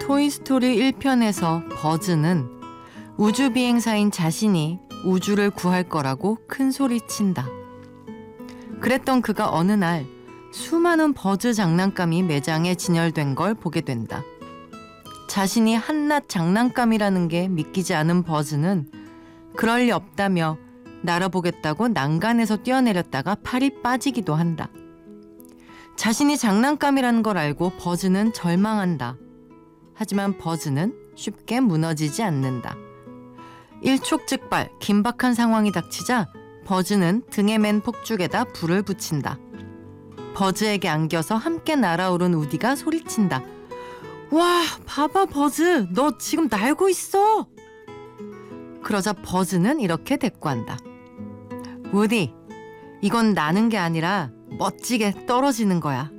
토이스토리 1편에서 버즈는 우주비행사인 자신이 우주를 구할 거라고 큰 소리친다. 그랬던 그가 어느 날 수많은 버즈 장난감이 매장에 진열된 걸 보게 된다. 자신이 한낱 장난감이라는 게 믿기지 않은 버즈는 그럴 리 없다며 날아보겠다고 난간에서 뛰어내렸다가 팔이 빠지기도 한다. 자신이 장난감이라는 걸 알고 버즈는 절망한다. 하지만 버즈는 쉽게 무너지지 않는다. 일촉즉발 긴박한 상황이 닥치자 버즈는 등에 맨 폭죽에다 불을 붙인다. 버즈에게 안겨서 함께 날아오른 우디가 소리친다. 와, 봐봐 버즈, 너 지금 날고 있어. 그러자 버즈는 이렇게 대꾸한다. 우디, 이건 나는 게 아니라 멋지게 떨어지는 거야.